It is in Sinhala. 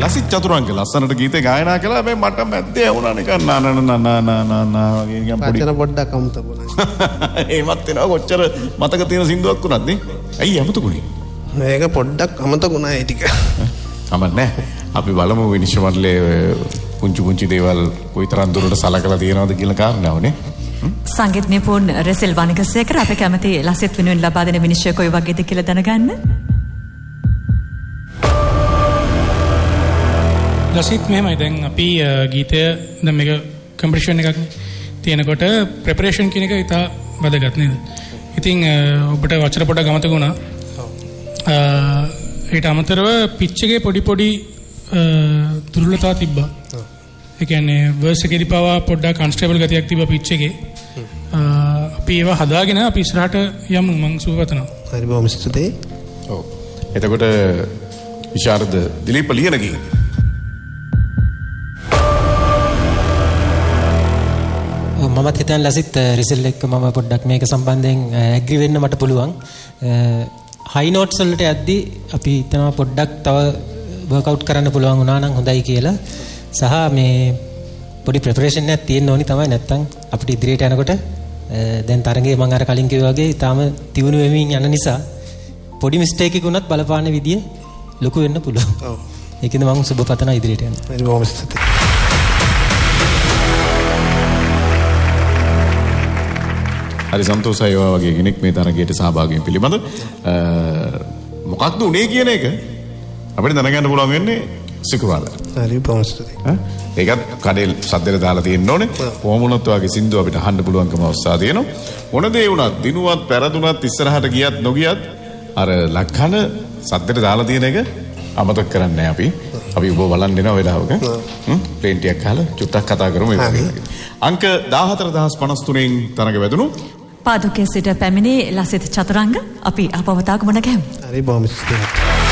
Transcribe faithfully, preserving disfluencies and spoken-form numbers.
ලසිත් චතුරංග ලස්සනට ගීතේ ගායනා කළා. මේ මට මැද්දේ වුණා නිකන් නා නා නා නා නා නා වගේ නිකන් පොඩි. වචන පොඩ්ඩක් අමතක වුණා. ඒවත් වෙනවා කොච්චර මතක තියෙන සින්දුවක් වුණත් නේ. ඇයි අමතකුනේ? මේක පොඩ්ඩක් අමතක වුණා ඒ ටික. අමන්නේ. අපි බලමු විනිශ්චය මණ්ඩලයේ පුංචි පුංචි දේවල් කොයිතරම් දුරට සලකලා තියෙනවද කියලා කාරණාවනේ. සංගීත නිපුණ රෙසෙල් වනිගසේකර අපේ කැමති ලසිත් වෙනුවෙන් ලබා දෙන විනිශ්චය කොයි වගේද කියලා දැනගන්න. ලසිත් මෙහෙමයි දැන් අපි ගීතය දැන් මේක කම්පිටිෂන් එකක් තියෙනකොට ප්‍රෙපරේෂන් කියන එක ඉතා වැදගත් නේද? ඉතින් ඔබට වචන පොඩක් අමතක වුණා. ඊට අමතරව පිච් එකේ පොඩි පොඩි දුර්වලතා තිබ්බා. ඒ කියන්නේ වර්ස් එකේදී පවා පොඩ්ඩක් අන්ස්ටේබල් ගතියක් තිබ්බා පිච් එකේ. අපි ඒවා හදාගෙන අපි ඉස්සරහට යමු මං සුබපතනවා. හරි බොහොම ස්තුතියි. ඔව්. එතකොට විශාරද දිලීප ලියනගේ මමත් හිතන්නේ ලසිත් රිසල් එක්ක මම පොඩ්ඩක් මේක සම්බන්ධයෙන් ඇග්‍රි වෙන්න මට පුළුවන්. හයි නෝට්ස් වලට යද්දී අපි හිතනවා පොඩ්ඩක් තව වර්ක්අවුට් කරන්න පුළුවන් වුණා නම් හොඳයි කියලා. සහ මේ පොඩි ප්‍රෙපරේෂන් එකක් තියෙන්න ඕනි තමයි නැත්තම් අපිට ඉදිරියට යනකොට දැන් තරඟේ මම අර කලින් කිව්වා වගේ ඊටාම තියුණු වෙමින් යන නිසා පොඩි මිස්ටේක් එකක් වුණත් බලපාන විදිය ලොකු වෙන්න පුළුවන්. ඔව්. ඒකෙන්ද මම සුබපතන ඉදිරියට යන්න. හරි බොහොම ස්තුතියි. හරි සන්තෝෂයි ඔය වගේ කෙනෙක් මේ තරගයට සහභාගී වෙන පිළිබඳ මොකක්ද උනේ කියන එක අපිට දැනගන්න පුළුවන් වෙන්නේ සිකුරාදා. හරි බොහොම ස්තුතියි. ඈ ඒකත් කඩේල් සද්දෙට දාලා තියෙන්න ඕනේ. කොහොම වුණත් ඔයගේ සින්දුව අපිට අහන්න පුළුවන්කම අවස්ථාව තියෙනවා. මොන දේ වුණත් දිනුවත් පෙරදුනත් ඉස්සරහට ගියත් නොගියත් අර ලක්හන සද්දෙට දාලා තියෙන එක අමතක කරන්නේ නැහැ අපි. අපි ඔබ බලන් දෙනවා වෙලාවක. හ්ම් ප්ලේන් ටිකක් අහලා චුට්ටක් කතා කරමු ඒ වගේ. අංක දාහතර දහස් පනස් තුනෙන් තරඟ වැදුණු පාදුකේ සිට පැමිණි ලසිත් චතුරංග අපි අපවතාවක මුණ ගැහෙමු. හරි බොහොම ස්තුතියි.